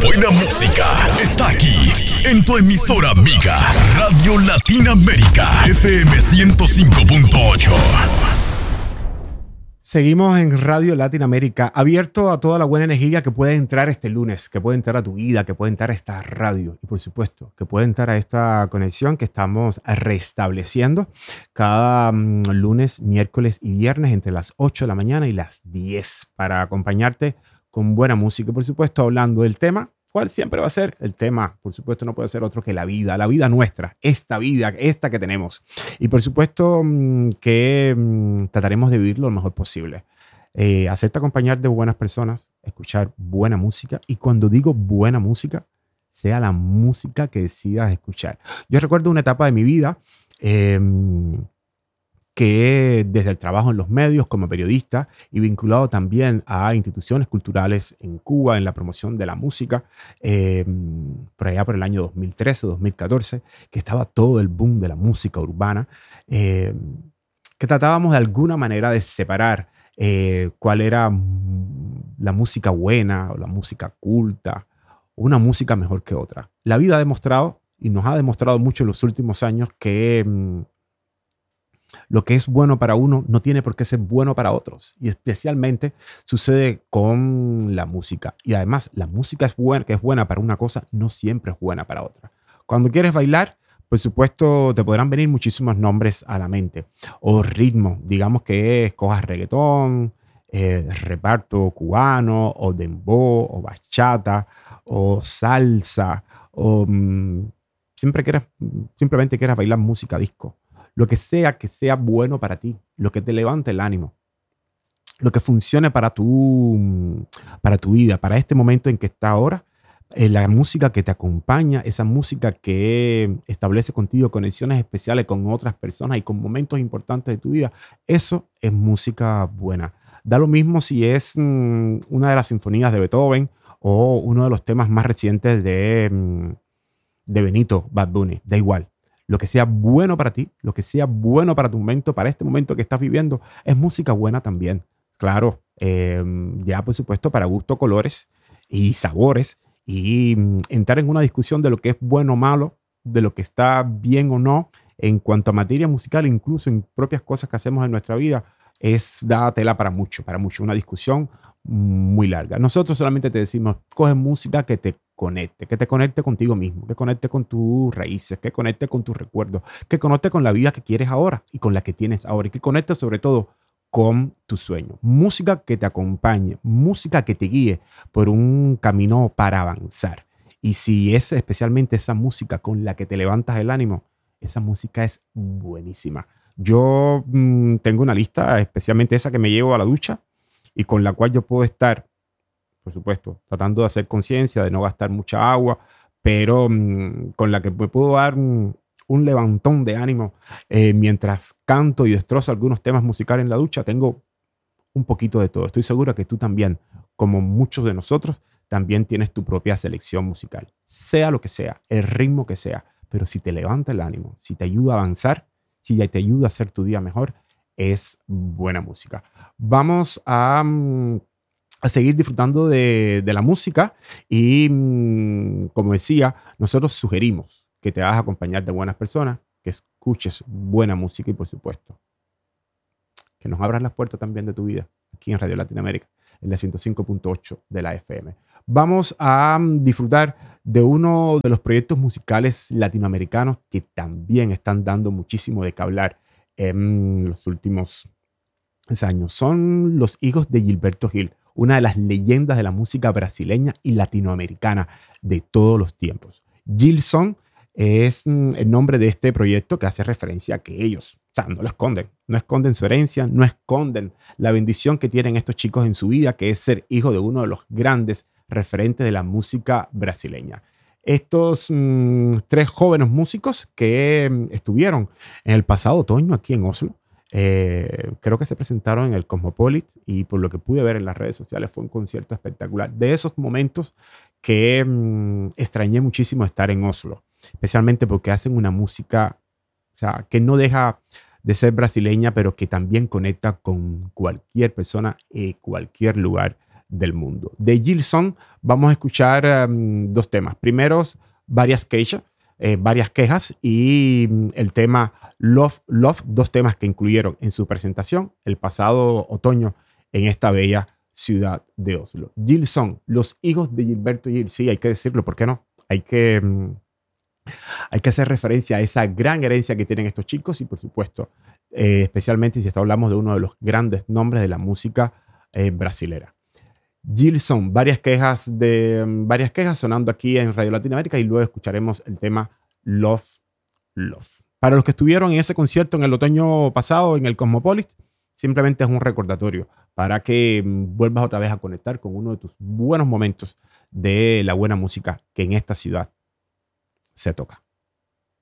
buena música está aquí, en tu emisora amiga, Radio Latinoamérica, FM 105.8. Seguimos en Radio Latinoamérica, abierto a toda la buena energía que puede entrar este lunes, que puede entrar a tu vida, que puede entrar a esta radio y por supuesto que puede entrar a esta conexión que estamos restableciendo cada lunes, miércoles y viernes entre las 8 de la mañana y las 10 para acompañarte con buena música y por supuesto hablando del tema. ¿Cuál siempre va a ser? El tema, por supuesto, no puede ser otro que la vida nuestra, esta vida, esta que tenemos. Y por supuesto que trataremos de vivir lo mejor posible. Hacerte acompañar de buenas personas, escuchar buena música. Y cuando digo buena música, sea la música que decidas escuchar. Yo recuerdo una etapa de mi vida que desde el trabajo en los medios como periodista y vinculado también a instituciones culturales en Cuba, en la promoción de la música, por allá por el año 2013, 2014, que estaba todo el boom de la música urbana, que tratábamos de alguna manera de separar cuál era la música buena o la música culta, una música mejor que otra. La vida ha demostrado y nos ha demostrado mucho en los últimos años que lo que es bueno para uno no tiene por qué ser bueno para otros. Y especialmente sucede con la música. Y además, la música que es buena para una cosa, no siempre es buena para otra. Cuando quieres bailar, por supuesto, te podrán venir muchísimos nombres a la mente. O ritmo, digamos que escojas reggaetón, reparto cubano, o dembow, o bachata, o salsa, o simplemente quieras bailar música disco. Lo que sea bueno para ti, lo que te levante el ánimo, lo que funcione para tu vida, para este momento en que estás ahora, la música que te acompaña, esa música que establece contigo conexiones especiales con otras personas y con momentos importantes de tu vida, eso es música buena. Da lo mismo si es una de las sinfonías de Beethoven o uno de los temas más recientes de Benito, Bad Bunny, da igual. Lo que sea bueno para ti, lo que sea bueno para tu momento, para este momento que estás viviendo, es música buena también. Claro, ya por supuesto para gusto, colores y sabores y entrar en una discusión de lo que es bueno o malo, de lo que está bien o no, en cuanto a materia musical, incluso en propias cosas que hacemos en nuestra vida, da tela para mucho, una discusión muy larga. Nosotros solamente te decimos, coge música que te conecte contigo mismo, que conecte con tus raíces, que conecte con tus recuerdos, que conecte con la vida que quieres ahora y con la que tienes ahora y que conecte sobre todo con tus sueños. Música que te acompañe, música que te guíe por un camino para avanzar. Y si es especialmente esa música con la que te levantas el ánimo, esa música es buenísima. Yo tengo una lista, especialmente esa que me llevo a la ducha y con la cual yo puedo estar, por supuesto, tratando de hacer conciencia, de no gastar mucha agua, pero con la que me puedo dar un levantón de ánimo mientras canto y destrozo algunos temas musicales en la ducha. Tengo un poquito de todo. Estoy seguro que tú también, como muchos de nosotros, también tienes tu propia selección musical. Sea lo que sea, el ritmo que sea, pero si te levanta el ánimo, si te ayuda a avanzar, si te ayuda a hacer tu día mejor, es buena música. Vamos a seguir disfrutando de la música y, como decía, nosotros sugerimos que te hagas acompañar de buenas personas, que escuches buena música y, por supuesto, que nos abras las puertas también de tu vida aquí en Radio Latinoamérica, en la 105.8 de la FM. Vamos a disfrutar de uno de los proyectos musicales latinoamericanos que también están dando muchísimo de qué hablar en los últimos años. Son los hijos de Gilberto Gil, una de las leyendas de la música brasileña y latinoamericana de todos los tiempos. Gilson es el nombre de este proyecto que hace referencia a que ellos, o sea, no lo esconden, no esconden su herencia, no esconden la bendición que tienen estos chicos en su vida, que es ser hijo de uno de los grandes referentes de la música brasileña. Estos tres jóvenes músicos que estuvieron en el pasado otoño aquí en Oslo, creo que se presentaron en el Cosmopolit y por lo que pude ver en las redes sociales fue un concierto espectacular. De esos momentos que extrañé muchísimo estar en Oslo, especialmente porque hacen una música, o sea, que no deja de ser brasileña, pero que también conecta con cualquier persona y cualquier lugar del mundo. De Gilson vamos a escuchar dos temas. Primero, varias quejas y el tema Love, dos temas que incluyeron en su presentación el pasado otoño en esta bella ciudad de Oslo. Gilson, los hijos de Gilberto Gil, sí, hay que decirlo, ¿por qué no? Hay que hacer referencia a esa gran herencia que tienen estos chicos y, por supuesto, especialmente si hablamos de uno de los grandes nombres de la música brasilera. Gilson, varias quejas sonando aquí en Radio Latinoamérica y luego escucharemos el tema Love. Para los que estuvieron en ese concierto en el otoño pasado en el Cosmopolis, simplemente es un recordatorio para que vuelvas otra vez a conectar con uno de tus buenos momentos de la buena música que en esta ciudad se toca.